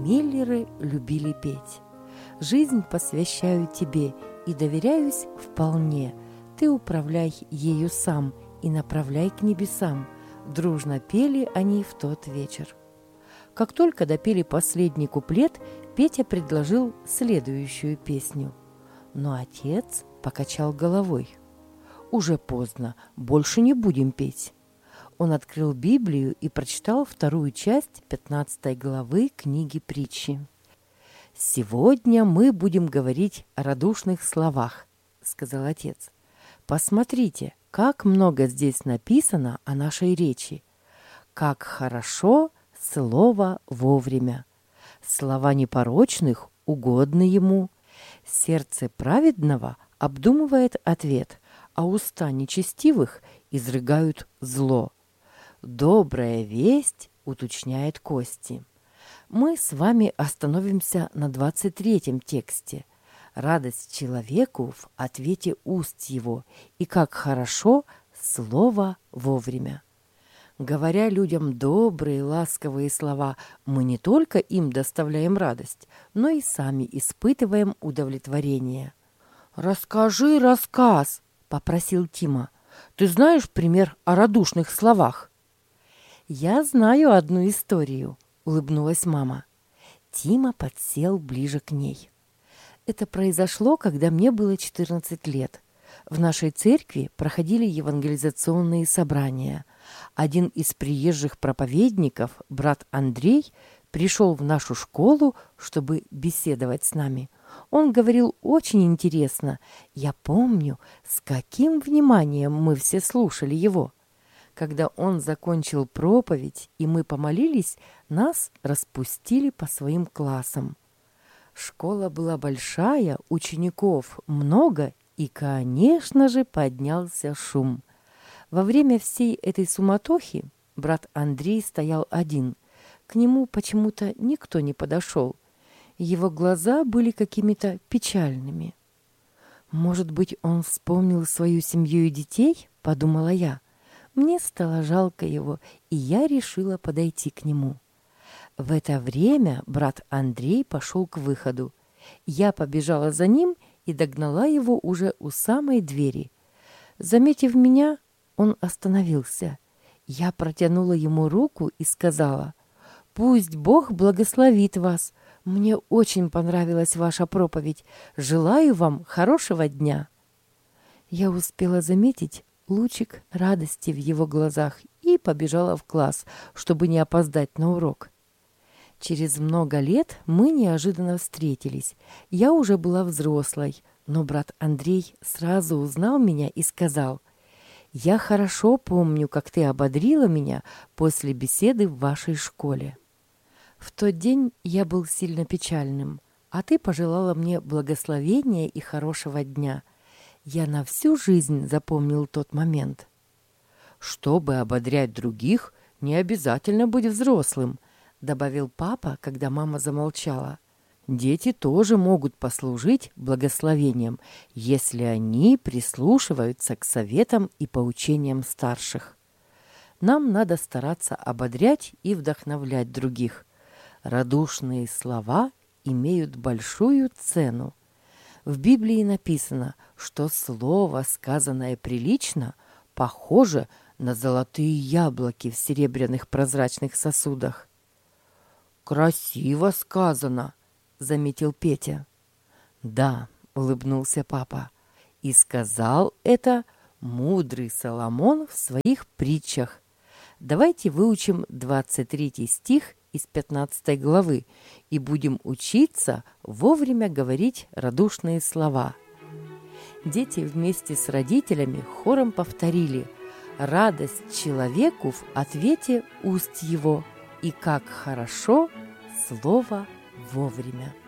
Миллеры любили петь. «Жизнь посвящаю тебе и доверяюсь вполне. Ты управляй ею сам и направляй к небесам». Дружно пели они в тот вечер. Как только допели последний куплет, Петя предложил следующую песню. Но отец покачал головой. «Уже поздно, больше не будем петь». Он открыл Библию и прочитал вторую часть 15 главы книги Притчи. «Сегодня мы будем говорить о радушных словах», — сказал отец. «Посмотрите, как много здесь написано о нашей речи. Как хорошо слово вовремя. Слова непорочных угодны ему. Сердце праведного обдумывает ответ, а уста нечестивых изрыгают зло. Добрая весть уточняет кости». Мы с вами остановимся на 23-м тексте. «Радость человеку в ответе уст его, и как хорошо слово вовремя». Говоря людям добрые, ласковые слова, мы не только им доставляем радость, но и сами испытываем удовлетворение. «Расскажи рассказ», — попросил Тима. «Ты знаешь пример о радушных словах?» «Я знаю одну историю», — улыбнулась мама. Тима подсел ближе к ней. Это произошло, когда мне было 14 лет. В нашей церкви проходили евангелизационные собрания. Один из приезжих проповедников, брат Андрей, пришел в нашу школу, чтобы беседовать с нами. Он говорил очень интересно. Я помню, с каким вниманием мы все слушали его. Когда он закончил проповедь, и мы помолились, нас распустили по своим классам. Школа была большая, учеников много, и, конечно же, поднялся шум. Во время всей этой суматохи брат Андрей стоял один. К нему почему-то никто не подошел. Его глаза были какими-то печальными. «Может быть, он вспомнил свою семью и детей?» – подумала я. Мне стало жалко его, и я решила подойти к нему. В это время брат Андрей пошел к выходу. Я побежала за ним и догнала его уже у самой двери. Заметив меня, он остановился. Я протянула ему руку и сказала: «Пусть Бог благословит вас. Мне очень понравилась ваша проповедь. Желаю вам хорошего дня». Я успела заметить лучик радости в его глазах и побежала в класс, чтобы не опоздать на урок. Через много лет мы неожиданно встретились. Я уже была взрослой, но брат Андрей сразу узнал меня и сказал: «Я хорошо помню, как ты ободрила меня после беседы в вашей школе». В тот день я был сильно печальным, а ты пожелала мне благословения и хорошего дня. Я на всю жизнь запомнил тот момент. «Чтобы ободрять других, не обязательно быть взрослым», — добавил папа, когда мама замолчала. «Дети тоже могут послужить благословением, если они прислушиваются к советам и поучениям старших. Нам надо стараться ободрять и вдохновлять других. Радушные слова имеют большую цену. В Библии написано, что слово, сказанное прилично, похоже на золотые яблоки в серебряных прозрачных сосудах. «Красиво сказано», — заметил Петя. «Да», — улыбнулся папа, — «и сказал это мудрый Соломон в своих притчах. Давайте выучим 23 стих из 15 главы и будем учиться вовремя говорить радушные слова». Дети вместе с родителями хором повторили: «Радость человеку в ответе уст его, и как хорошо слово вовремя».